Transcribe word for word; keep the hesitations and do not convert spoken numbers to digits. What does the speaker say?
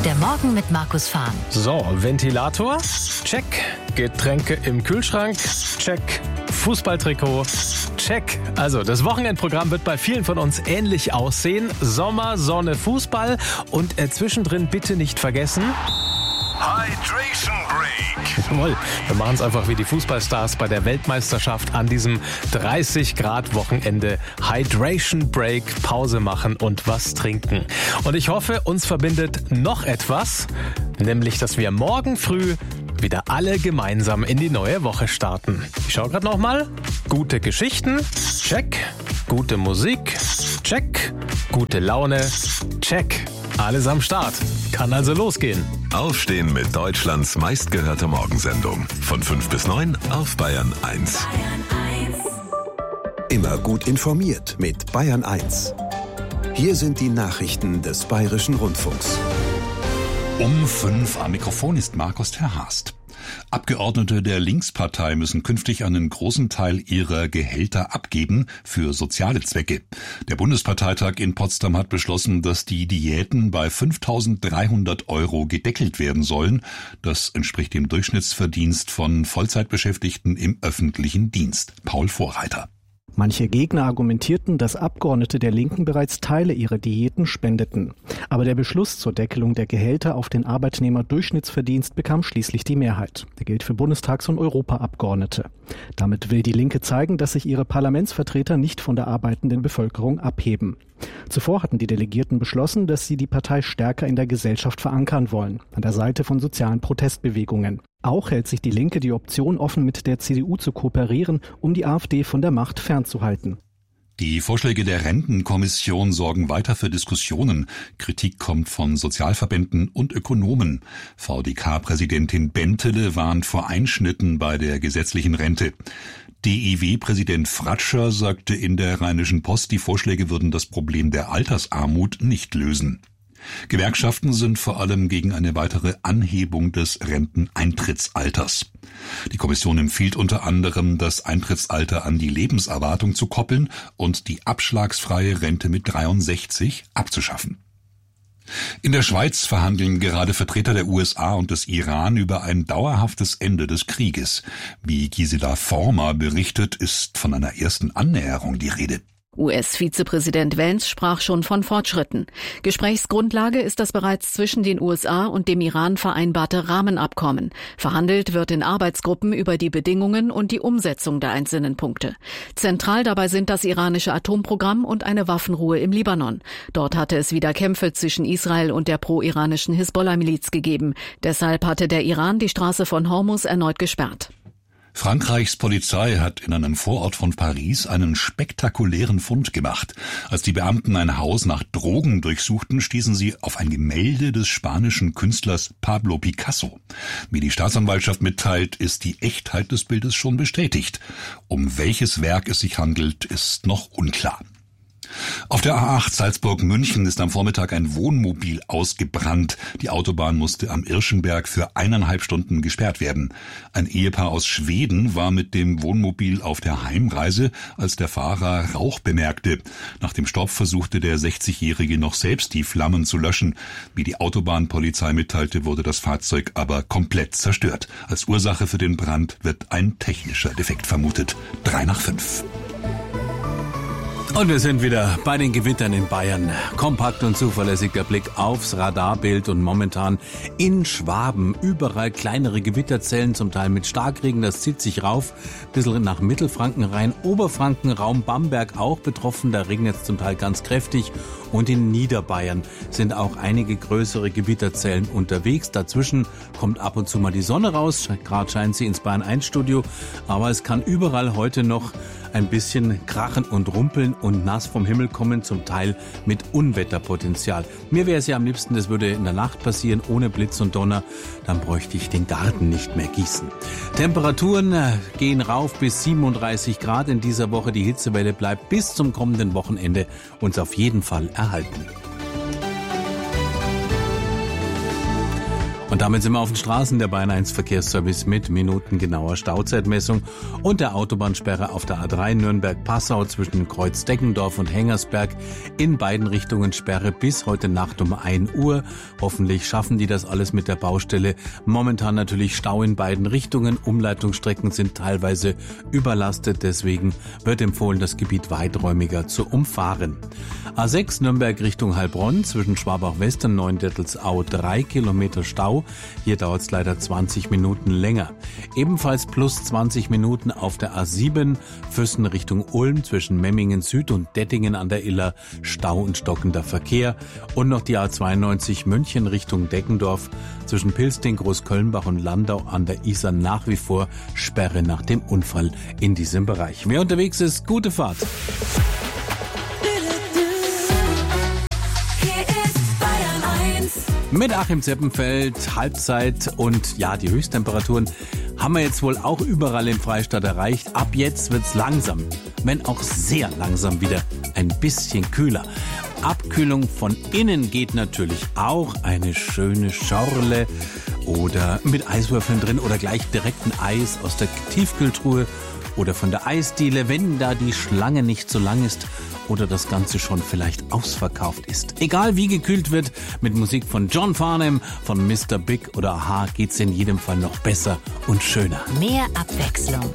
Der Morgen mit Markus Fahn. So, Ventilator, check. Getränke im Kühlschrank, check. Fußballtrikot, check. Also, das Wochenendprogramm wird bei vielen von uns ähnlich aussehen. Sommer, Sonne, Fußball und äh, zwischendrin bitte nicht vergessen... Hydration Break. Jawohl, wir machen es einfach wie die Fußballstars bei der Weltmeisterschaft an diesem dreißig Grad Wochenende. Hydration Break, Pause machen und was trinken. Und ich hoffe, uns verbindet noch etwas, nämlich, dass wir morgen früh wieder alle gemeinsam in die neue Woche starten. Ich schaue gerade nochmal. Gute Geschichten, check. Gute Musik, check. Gute Laune, check. Alles am Start. Kann also losgehen. Aufstehen mit Deutschlands meistgehörter Morgensendung. Von fünf bis neun auf Bayern eins. Immer gut informiert mit Bayern eins. Hier sind die Nachrichten des Bayerischen Rundfunks. Um fünf am Mikrofon ist Markus Terhast. Abgeordnete der Linkspartei müssen künftig einen großen Teil ihrer Gehälter abgeben für soziale Zwecke. Der Bundesparteitag in Potsdam hat beschlossen, dass die Diäten bei fünftausenddreihundert Euro gedeckelt werden sollen. Das entspricht dem Durchschnittsverdienst von Vollzeitbeschäftigten im öffentlichen Dienst. Paul Vorreiter. Manche Gegner argumentierten, dass Abgeordnete der Linken bereits Teile ihrer Diäten spendeten. Aber der Beschluss zur Deckelung der Gehälter auf den Arbeitnehmerdurchschnittsverdienst bekam schließlich die Mehrheit. Der gilt für Bundestags- und Europaabgeordnete. Damit will die Linke zeigen, dass sich ihre Parlamentsvertreter nicht von der arbeitenden Bevölkerung abheben. Zuvor hatten die Delegierten beschlossen, dass sie die Partei stärker in der Gesellschaft verankern wollen, an der Seite von sozialen Protestbewegungen. Auch hält sich die Linke die Option offen, mit der C D U zu kooperieren, um die AfD von der Macht fernzuhalten. Die Vorschläge der Rentenkommission sorgen weiter für Diskussionen. Kritik kommt von Sozialverbänden und Ökonomen. V D K-Präsidentin Bentele warnt vor Einschnitten bei der gesetzlichen Rente. D I W-Präsident Fratscher sagte in der Rheinischen Post, die Vorschläge würden das Problem der Altersarmut nicht lösen. Gewerkschaften sind vor allem gegen eine weitere Anhebung des Renteneintrittsalters. Die Kommission empfiehlt unter anderem, das Eintrittsalter an die Lebenserwartung zu koppeln und die abschlagsfreie Rente mit dreiundsechzig abzuschaffen. In der Schweiz verhandeln gerade Vertreter der U S A und des Iran über ein dauerhaftes Ende des Krieges. Wie Gisela Former berichtet, ist von einer ersten Annäherung die Rede. U S-Vizepräsident Vance sprach schon von Fortschritten. Gesprächsgrundlage ist das bereits zwischen den U S A und dem Iran vereinbarte Rahmenabkommen. Verhandelt wird in Arbeitsgruppen über die Bedingungen und die Umsetzung der einzelnen Punkte. Zentral dabei sind das iranische Atomprogramm und eine Waffenruhe im Libanon. Dort hatte es wieder Kämpfe zwischen Israel und der pro-iranischen Hisbollah-Miliz gegeben. Deshalb hatte der Iran die Straße von Hormuz erneut gesperrt. Frankreichs Polizei hat in einem Vorort von Paris einen spektakulären Fund gemacht. Als die Beamten ein Haus nach Drogen durchsuchten, stießen sie auf ein Gemälde des spanischen Künstlers Pablo Picasso. Wie die Staatsanwaltschaft mitteilt, ist die Echtheit des Bildes schon bestätigt. Um welches Werk es sich handelt, ist noch unklar. Auf der A acht Salzburg-München ist am Vormittag ein Wohnmobil ausgebrannt. Die Autobahn musste am Irschenberg für eineinhalb Stunden gesperrt werden. Ein Ehepaar aus Schweden war mit dem Wohnmobil auf der Heimreise, als der Fahrer Rauch bemerkte. Nach dem Stopp versuchte der sechzigjährige noch selbst die Flammen zu löschen. Wie die Autobahnpolizei mitteilte, wurde das Fahrzeug aber komplett zerstört. Als Ursache für den Brand wird ein technischer Defekt vermutet. Drei nach fünf. Und wir sind wieder bei den Gewittern in Bayern. Kompakt und zuverlässig der Blick aufs Radarbild und momentan in Schwaben. Überall kleinere Gewitterzellen, zum Teil mit Starkregen, das zieht sich rauf. Bisschen nach Mittelfranken rein, Oberfranken, Raum Bamberg auch betroffen. Da regnet es zum Teil ganz kräftig. Und in Niederbayern sind auch einige größere Gewitterzellen unterwegs. Dazwischen kommt ab und zu mal die Sonne raus. Gerade scheint sie ins Bayern eins Studio. Aber es kann überall heute noch ein bisschen krachen und rumpeln und nass vom Himmel kommen, zum Teil mit Unwetterpotenzial. Mir wäre es ja am liebsten, das würde in der Nacht passieren, ohne Blitz und Donner. Dann bräuchte ich den Garten nicht mehr gießen. Temperaturen gehen rauf bis siebenunddreißig Grad in dieser Woche. Die Hitzewelle bleibt bis zum kommenden Wochenende uns auf jeden Fall erhalten. Und damit sind wir auf den Straßen. Der Bayern eins Verkehrsservice mit minutengenauer Stauzeitmessung und der Autobahnsperre auf der A drei Nürnberg-Passau zwischen Kreuz Deggendorf und Hengersberg. In beiden Richtungen Sperre bis heute Nacht um ein Uhr. Hoffentlich schaffen die das alles mit der Baustelle. Momentan natürlich Stau in beiden Richtungen. Umleitungsstrecken sind teilweise überlastet. Deswegen wird empfohlen, das Gebiet weiträumiger zu umfahren. A sechs Nürnberg Richtung Heilbronn zwischen Schwabach-West und Neuendettelsau drei Kilometer Stau. Hier dauert es leider zwanzig Minuten länger. Ebenfalls plus zwanzig Minuten auf der A sieben Füssen Richtung Ulm zwischen Memmingen Süd und Dettingen an der Iller. Stau und stockender Verkehr. Und noch die A zweiundneunzig München Richtung Deggendorf zwischen Pilsting, Großkölnbach und Landau an der Isar nach wie vor Sperre nach dem Unfall in diesem Bereich. Wer unterwegs ist, gute Fahrt. Mit Achim Zeppenfeld, Halbzeit und ja, die Höchsttemperaturen haben wir jetzt wohl auch überall im Freistaat erreicht. Ab jetzt wird's langsam, wenn auch sehr langsam wieder ein bisschen kühler. Abkühlung von innen geht natürlich auch. Eine schöne Schorle oder mit Eiswürfeln drin oder gleich direkt ein Eis aus der Tiefkühltruhe oder von der Eisdiele, wenn da die Schlange nicht so lang ist oder das Ganze schon vielleicht ausverkauft ist. Egal wie gekühlt wird, mit Musik von John Farnham, von Mister Big oder Aha geht's in jedem Fall noch besser und schöner. Mehr Abwechslung.